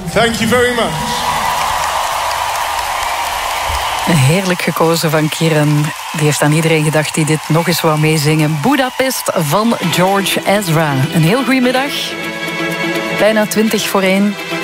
Thank you very much. Heerlijk gekozen van Kieran. Die heeft aan iedereen gedacht die dit nog eens wou meezingen. Budapest van George Ezra. Een heel goede middag. Bijna 1:20.